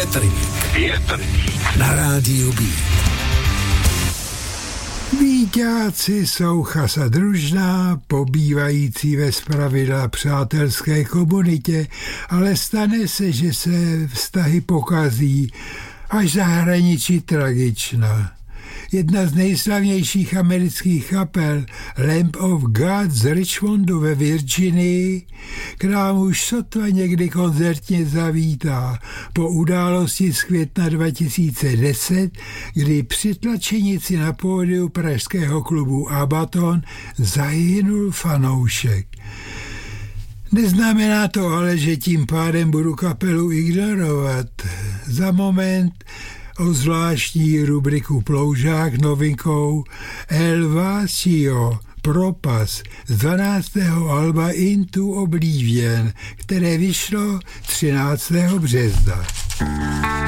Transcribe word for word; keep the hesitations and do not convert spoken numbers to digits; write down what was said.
Větrník. Větrník. Na rádiu Beat. Víťáci jsou chasa družná, pobývající ve zpravidla přátelské komunitě, ale stane se, že se vztahy pokazí, až za hraničí tragična. Jedna z nejslavnějších amerických kapel Lamb of God z Richmondu ve Virginii, která už sotva někdy koncertně zavítá po události z května dva tisíce deset, kdy při tlačenici na pódiu pražského klubu Abaton zahynul fanoušek. Neznamená to ale, že tím pádem budu kapelu ignorovat. Za moment o zvláštní rubriku Ploužák novinkou El Vacío, Propas z dvanáctého alba Into Oblivion, které vyšlo třináctého března.